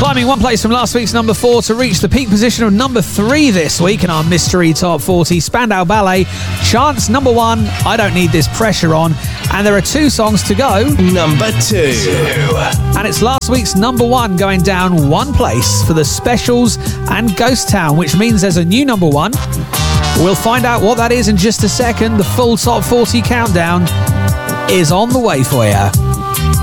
Climbing one place from last week's number 4 to reach the peak position of number 3 this week in our Mystery Top 40, Spandau Ballet, Chance number 1, I Don't Need This Pressure On, and there are 2 songs to go. Number 2. And it's last week's number 1 going down 1 place for the Specials and Ghost Town, which means there's a new number 1. We'll find out what that is in just a second. The full Top 40 countdown is on the way for you.